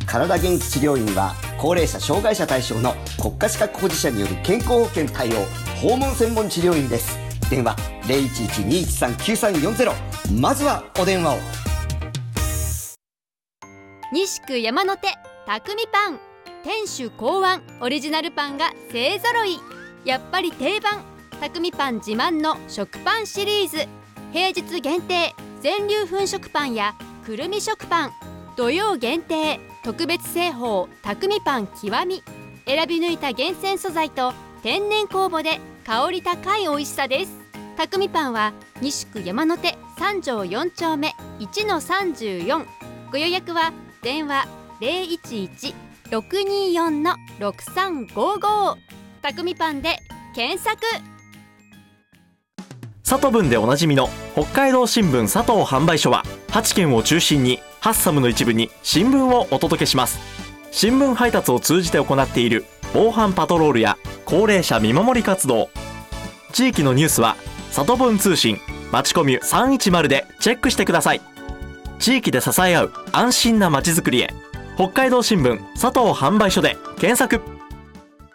体元気治療院は高齢者障害者対象の国家資格保持者による健康保険対応訪問専門治療院です。電話 0112139340。 まずはお電話を。 西区山手匠パン、店主考案オリジナルパンが勢ぞろい。やっぱり定番匠パン自慢の食パンシリーズ。平日限定全粒粉食パンやくるみ食パン、土曜限定特別製法匠パン極み。選び抜いた厳選素材と天然酵母で香り高い美味しさです。匠パンは西区山手3条4丁目 1-34。 ご予約は電話 011-624-6355。 匠パンで検索。 佐藤文でおなじみの北海道新聞佐藤販売所は8県を中心にハッサムの一部に新聞をお届けします。新聞配達を通じて行っている防犯パトロールや高齢者見守り活動、地域のニュースは佐藤文通信まちコミュ310でチェックしてください。地域で支え合う安心なまちづくりへ、北海道新聞佐藤販売所で検索。